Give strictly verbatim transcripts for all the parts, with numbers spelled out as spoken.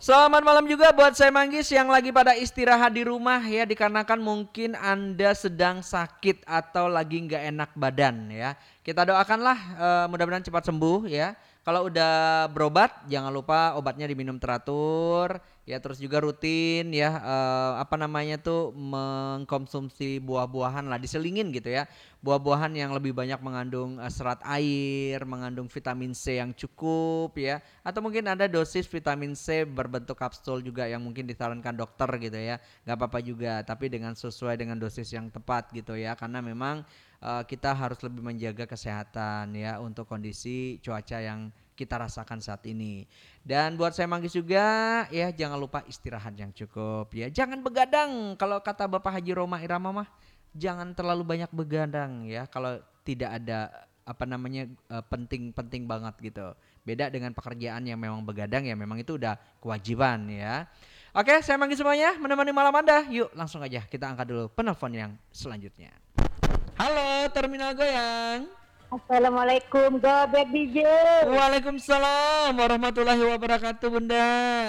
Selamat malam juga buat saya Manggis yang lagi pada istirahat di rumah ya, dikarenakan mungkin Anda sedang sakit atau lagi nggak enak badan ya. Kita doakanlah eh, mudah-mudahan cepat sembuh ya. Kalau udah berobat jangan lupa obatnya diminum teratur ya, terus juga rutin ya, eh, apa namanya tuh, mengkonsumsi buah-buahan lah, diselingin gitu ya. Buah-buahan yang lebih banyak mengandung eh, serat air, mengandung vitamin C yang cukup ya, atau mungkin ada dosis vitamin C berbentuk kapsul juga yang mungkin disarankan dokter gitu ya. Nggak apa-apa juga, tapi dengan sesuai dengan dosis yang tepat gitu ya. Karena memang uh, kita harus lebih menjaga kesehatan ya untuk kondisi cuaca yang kita rasakan saat ini. Dan buat saya Manggis juga ya, jangan lupa istirahat yang cukup ya. Jangan begadang, kalau kata Bapak Haji Roma Irama mah jangan terlalu banyak begadang ya kalau tidak ada apa namanya eh, penting-penting banget gitu. Beda dengan pekerjaan yang memang begadang ya, memang itu udah kewajiban ya. Oke, saya manggil semuanya menemani malam Anda. Yuk langsung aja kita angkat dulu penelpon yang selanjutnya. Halo Terminal Goyang. Assalamualaikum, Gobek D J. Waalaikumsalam warahmatullahi wabarakatuh Bunda.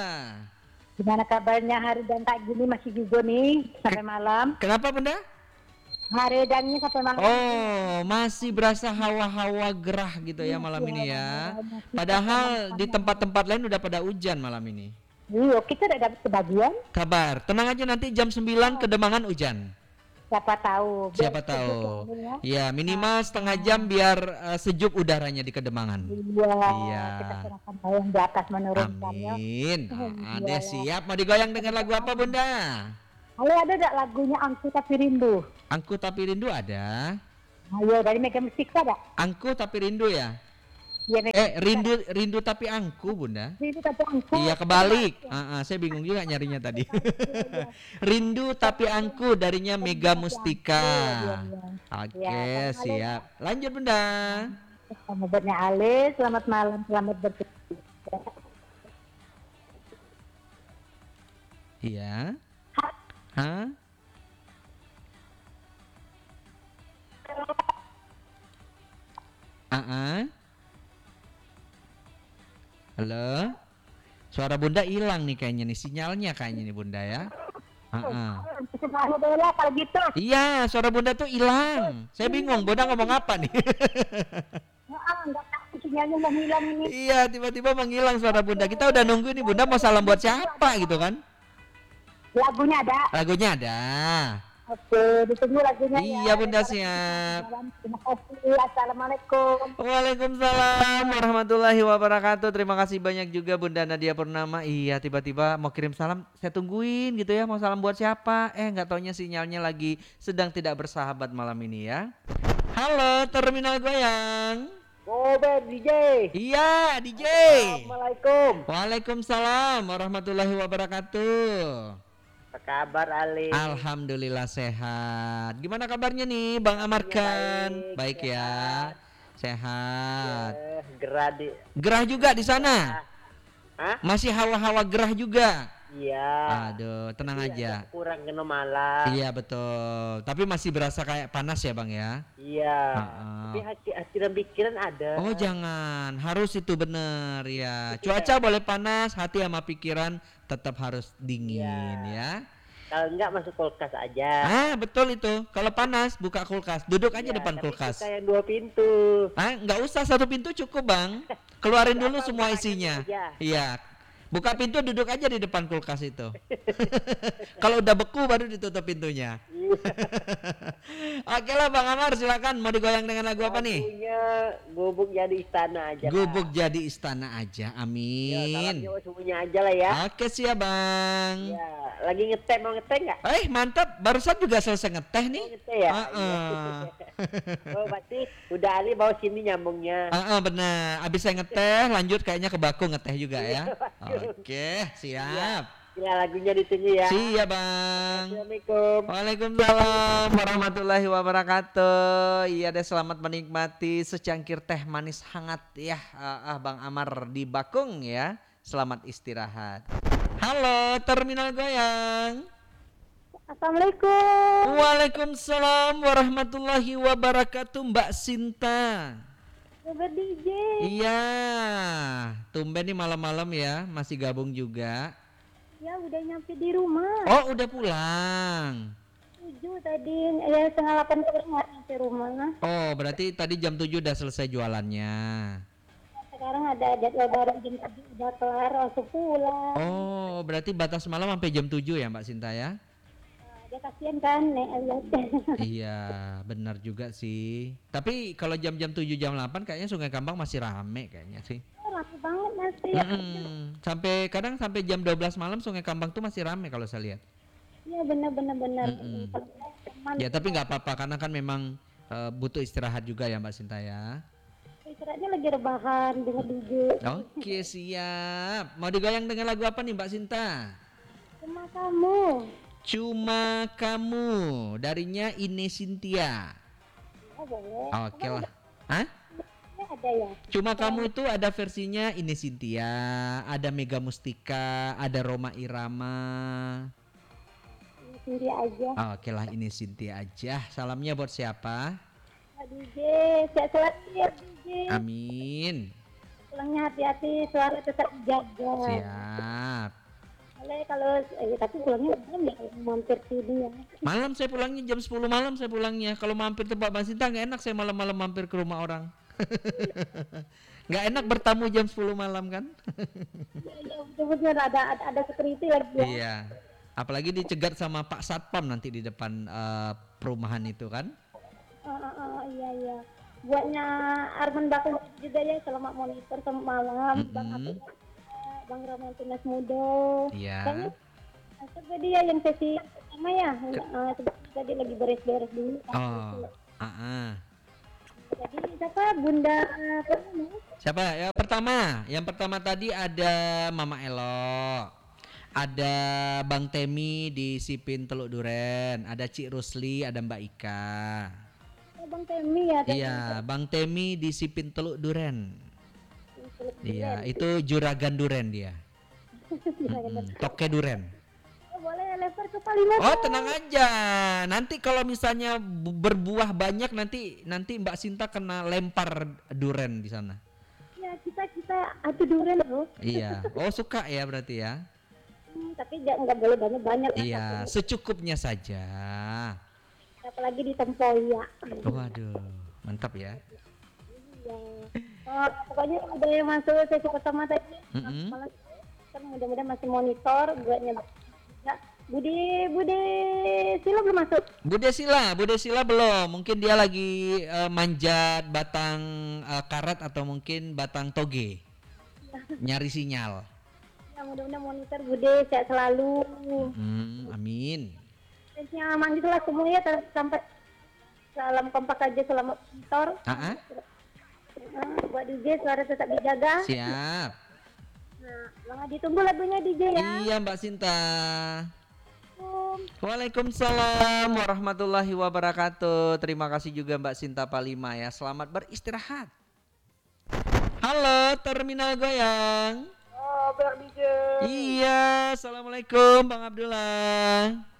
Gimana kabarnya hari dan tak gini masih juga nih sampai malam? Kenapa Bunda? Hari dannya sampai malam. Oh, masih berasa hawa-hawa gerah gitu ya malam ini ya. Padahal di tempat-tempat lain udah pada hujan malam ini. Iya, kita udah dapat sebagian. Kabar, tenang aja nanti jam sembilan Kedemangan hujan. Siapa tahu. Siapa tahu. Ya, minimal setengah jam biar uh, sejuk udaranya di Kedemangan. Iya. Iya. Kita serahkan yang di atas menurunkannya. Amin. Ah, Ade siap mau digoyang dengan lagu apa Bunda? Halo, ada enggak lagunya Angku Tapi Rindu? Angku Tapi Rindu ada. Ayo, dari Mega Mustika ada? Angku Tapi Rindu ya? Iya, Mega Eh, rindu rindu tapi angku Bunda. Rindu tapi Angku. Iya kebalik. Ah, ah, saya bingung juga nyarinya tadi. Rindu tapi angku darinya Mega Mustika. Oke, siap. Lanjut Bunda. Selamatnya Ale, selamat malam, selamat bertugas. Iya. Hah? Ah, ah. Halo. Suara Bunda hilang nih kayaknya nih, sinyalnya kayaknya nih Bunda ya. Ah, ah. Kalau gitu. Iya, suara Bunda tuh hilang. Saya bingung Bunda ngomong apa nih. Enggak tahu sinyalnya mau hilang ini. Iya, tiba-tiba menghilang suara Bunda. Kita udah nunggu nih Bunda mau salam buat siapa gitu kan? Lagunya ada. Lagunya ada. Oke, ditunggu lagunya. Iya ya. Bunda siap. Terima kasih. Assalamualaikum. Waalaikumsalam warahmatullahi wabarakatuh. Terima kasih banyak juga Bunda Nadia Purnama. Iya, tiba-tiba mau kirim salam, saya tungguin gitu ya. Mau salam buat siapa? Eh, nggak taunya sinyalnya lagi sedang tidak bersahabat malam ini ya. Halo Terminal Goyang. Gobek D J. Iya D J. Assalamualaikum. Waalaikumsalam warahmatullahi wabarakatuh. Apa kabar Ali? Alhamdulillah sehat. Gimana kabarnya nih Bang Amarkan? baik, Baik ya. Sehat. Eh, gerah di. Gerah juga di sana? Hah? Masih hawa-hawa gerah juga? Iya. Aduh, tenang Iya, aja. kurang kena malam. Iya betul. Tapi masih berasa kayak panas ya Bang ya? Iya. Ha-ha. Tapi hati, hati dan pikiran ada. Oh jangan, harus itu bener ya. Cuaca boleh panas, hati sama pikiran tetap harus dingin ya. Kalau enggak masuk kulkas aja. Ah betul itu. Kalau panas buka kulkas, duduk aja Iya, depan tapi kulkas. suka yang dua pintu. Ah nggak usah satu pintu cukup Bang. Keluarin dulu Apa, semua makanya isinya. aja. Iya. Buka pintu duduk aja di depan kulkas itu. Kalau udah beku baru ditutup pintunya. Oke lah Bang Amar silakan mau digoyang dengan lagu apa nih? Lagunya Gubuk Jadi Istana aja. Gubuk jadi istana aja. Ya, salam Amin. Jawa semuanya aja lah ya. Oke siap Bang. Ya, lagi ngeteh mau ngeteh nggak? Eh mantap, barusan juga selesai ngeteh nih. Mau ngeteh ya? Heeh. Oh berarti udah Ali bawa sini nyambungnya. Heeh benar. Abis saya ngeteh lanjut kayaknya ke baku ngeteh juga ya. Oke, siap. Ya lagunya ditunggu ya. Siap Bang. Assalamualaikum. Waalaikumsalam warahmatullahi wabarakatuh. Iya deh, selamat menikmati secangkir teh manis hangat ya, ah, ah, Bang Amar di Bakung ya. Selamat istirahat. Halo Terminal Goyang. Assalamualaikum. Waalaikumsalam warahmatullahi wabarakatuh Mbak Sinta. Gobek D J. Iya, tumben nih malam-malam ya masih gabung juga. Ya udah nyampe di rumah. Oh, udah pulang. Tujuh tadi, ya setengah delapan baru nyampe rumah. Oh, berarti tadi jam tujuh udah selesai jualannya. Sekarang ada jadwal baru jam tujuh udah kelar langsung pulang. Oh, berarti batas malam sampai jam tujuh ya Mbak Sinta ya? Nah, dia kasihan kan nek lihat. Iya, benar juga sih. Tapi kalau jam-jam tujuh jam delapan kayaknya Sungai Kambang masih rame kayaknya sih. Rapi banget masih. Mm-mm. Sampai kadang sampai jam dua belas malam Sungai Kambang tuh masih rame kalau saya lihat. Iya benar-benar benar. Mm-mm. Teman Ya, tapi nggak apa-apa karena kan memang eh, butuh istirahat juga ya Mbak Sinta ya. istirahatnya lagi rebahan denger D J. Oke, siap. Mau digoyang dengan lagu apa nih Mbak Sinta? Cuma kamu. Cuma Kamu darinya Ine Cynthia. Oh boleh. Oke lah. Hah? Ini ada ya. Cuma Kamu itu ada versinya Ine Cynthia, ada Mega Mustika, ada Roma Irama. Ini sendiri aja. Oke lah, Ine Cynthia aja. Salamnya buat siapa? Pak D J, sehat selalu ya D J. Amin. Pulangnya hati-hati, suara tetap dijaga. Siap. Boleh kalau eh, tapi pulangnya malam ya kalau mampir sini ya. Malam saya pulangnya jam sepuluh malam saya pulangnya. Kalau mampir tempat Mbak Sinta nggak enak saya malam-malam mampir ke rumah orang. Nggak enak bertamu jam sepuluh malam kan? Ya, ya betul-betul ada ada, ada security lagi ya. Iya. Apalagi dicegat sama Pak Satpam nanti di depan eh, perumahan itu kan? Oh, oh, oh, iya iya. Buatnya Arman Bakun juga ya selamat monitor selamat malam. Bang Mm-mm. Apik, Bang Romantinas Mudo. Iya. Kayaknya asal tadi ya yang sesi pertama ya. Uh, tadi lagi beres-beres dulu. Oh. Ah, ah. Jadi siapa Bunda apa namanya? Siapa? Ya pertama, yang pertama tadi ada Mama Elo, ada Bang Temi di Sipin Teluk Duren, ada Cik Rusli, ada Mbak Ika. Oh, Bang Temi ya. Temi. Iya, Bang Temi di Sipin Teluk Duren. Teluk Iya, Duren. itu Juragan Duren dia. Mm-mm, Toke Duren. Oh, boleh lempar ke Palima. Oh, tenang aja. Nanti kalau misalnya bu- berbuah banyak nanti nanti Mbak Sinta kena lempar duren di sana. Ya kita kita adu durian loh. Iya. Oh, suka ya berarti ya. Hmm, tapi jangan nggak boleh banyak banyak. Iya, secukupnya saja. Apalagi di tempoyak. Waduh, mantap ya. Iya. Oh, pokoknya ada yang masuk sesi pertama tadi. Mm-mm. Malah kan mudah-mudahan masih monitor buatnya. Ya, Budi Budi Sila belum masuk. Bude Sila, Bude Sila belum. Mungkin dia lagi eh, manjat batang eh, karet atau mungkin batang toge. Nyari sinyal. Ya mudah-mudahan monitor Budi sehat selalu. Hmm, amin. Fansnya mandi lah semua ya ter- sampai salam kompak aja selama monitor. Ah, ah, Nah, buat D J suara tetap dijaga. siap. Nah, Bang Adi tunggu lagunya D J ya. Iya Mbak Sinta. Assalamualaikum. Waalaikumsalam warahmatullahi wabarakatuh. Terima kasih juga Mbak Sinta Palima ya. Selamat beristirahat. Halo Terminal Goyang. Oh, Bang D J. Iya, assalamualaikum Bang Abdullah.